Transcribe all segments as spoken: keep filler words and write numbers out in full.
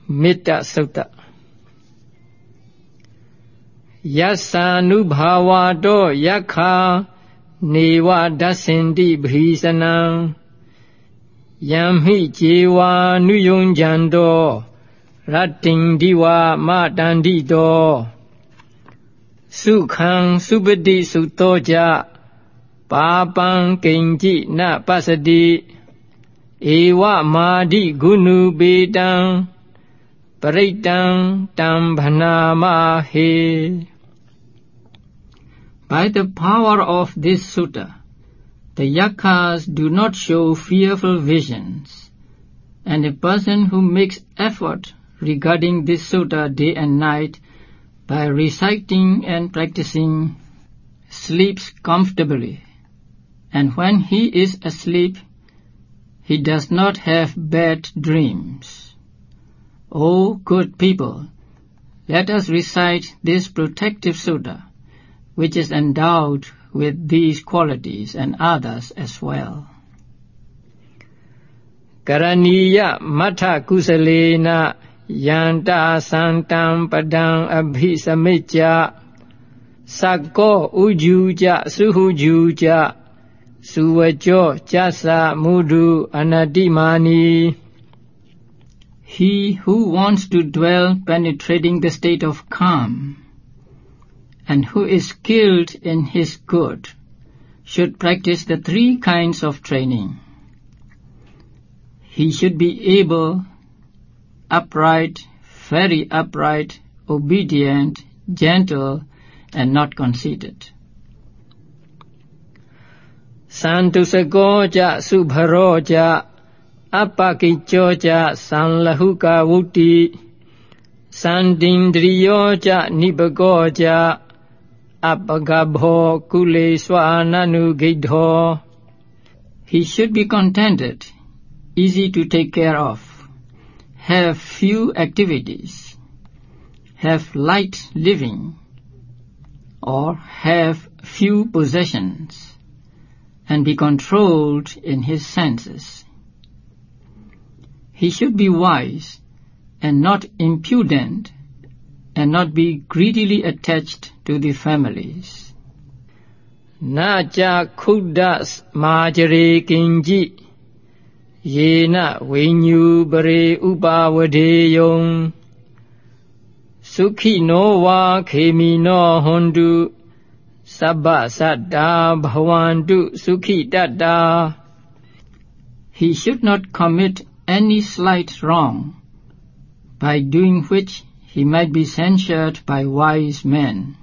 Metta Sutta. Yasanubhavato yakha neva dasinti bhisanam yamhi jiva nuyunjando ratting diva matandito sukhang subadi sutoja papang kenji na pasadi ewa madi gunu bedang paritang tambhanamahe. By the power of this sutta, the yakhas do not show fearful visions, and a person who makes effort regarding this sutta day and night by reciting and practicing sleeps comfortably, and when he is asleep, he does not have bad dreams. O good people, let us recite this protective sutta, which is endowed with these qualities and others as well. Karaniya matha kusalena yanta santam padang abhisamicca sakko ujuja suhujuja suvajo jasa mudu anadimani. He who wants to dwell penetrating the state of calm and who is skilled in his good should practice the three kinds of training. He should be able, upright, very upright, obedient, gentle, and not conceited. Santusagoja subharoja apakichoja sanlahuka vuti sandindriyoja nibagoja apagabho kuleswananugidho. He should be contented, easy to take care of, have few activities, have light living, or have few possessions, and be controlled in his senses. He should be wise and not impudent, and not be greedily attached to the families. Naja khudas majare kinji yena vinyu bare upavadeyong sukhi no va khemi no hondu sabba saddha bhavantu sukhi tatta. He should not commit any slight wrong, by doing which he might be censured by wise men.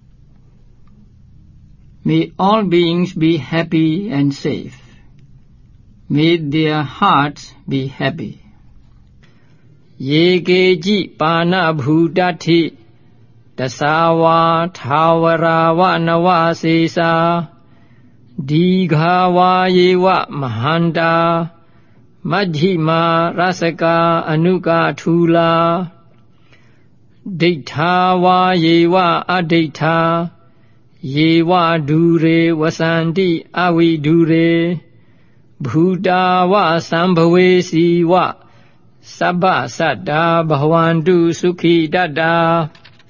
May all beings be happy and safe. May their hearts be happy. Yegeji pana bhutati tasawa thavarava navasesa digha yewa mahanda Majjhima rasaka anuka thula Dittha va yeva adittha yeva dure vasanti avidure bhuta va sambhavesi va sabba saddha bhavantu sukhi tatta.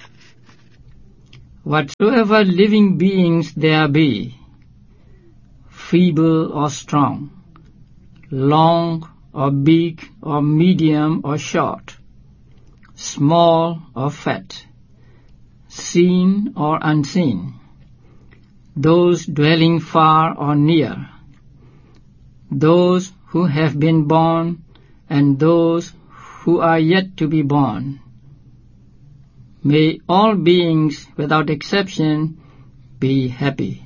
Whatsoever living beings there be, feeble or strong, long or big or medium or short, small or fat, seen or unseen, those dwelling far or near, those who have been born and those who are yet to be born. May all beings without exception be happy.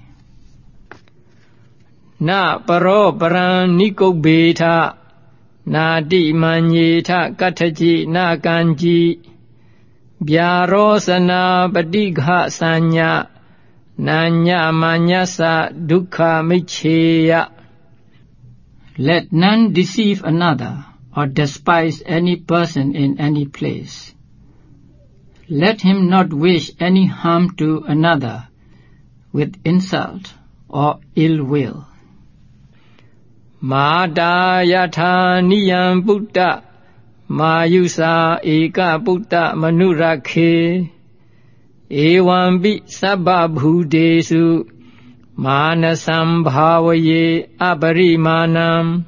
Na paro paran nikobeta na di manyeta kataji na kanji byarosana padigha sanya nanya manyasa dukkha micheya. Let none deceive another or despise any person in any place. Let him not wish any harm to another with insult or ill will. Mada yatha niyam buddha Mayusa eka putta manurakhe Ewambi sabba bhudesu manasam bhavaye abarimanam.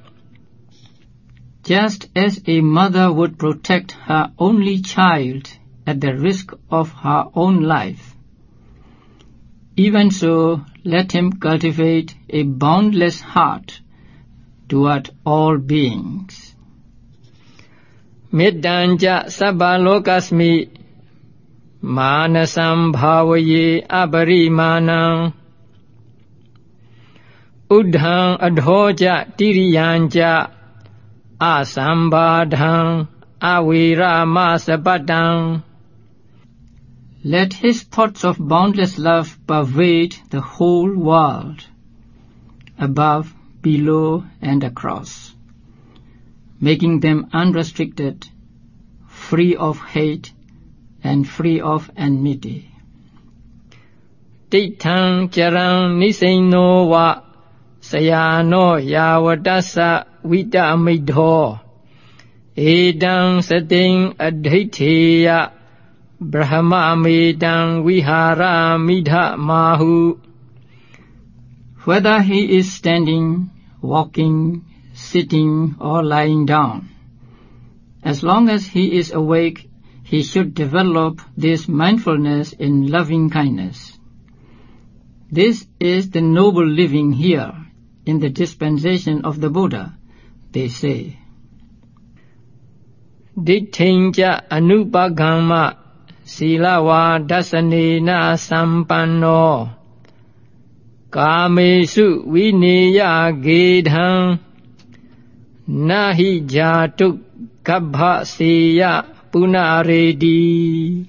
Just as a mother would protect her only child at the risk of her own life, even so let him cultivate a boundless heart toward all beings. Middanja sabba lokasmi manasam bhavaye abarimanam. Udhang adhoja tiriyanja asambadhang aviramasabadang. Let his thoughts of boundless love pervade the whole world, above, below, and across, making them unrestricted, free of hate, and free of enmity. Titang charang nisaino wa sayano yavatasa vidamidho edang sating adhiteya brahma medang vihara midha mahu. Whether he is standing, walking, sitting, or lying down, as long as he is awake, he should develop this mindfulness in loving kindness. This is the noble living here in the dispensation of the Buddha, they say. Ditthingja anupagama silawa dasanena sampanno kamesu vineya gedhang nahi jatuk kabha seya punaredi.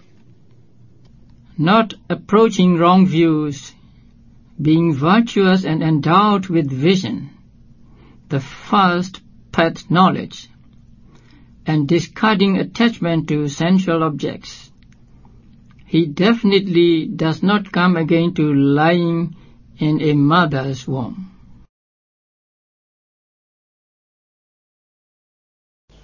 Not approaching wrong views, being virtuous and endowed with vision, the first path knowledge, and discarding attachment to sensual objects, he definitely does not come again to lying in a mother's womb.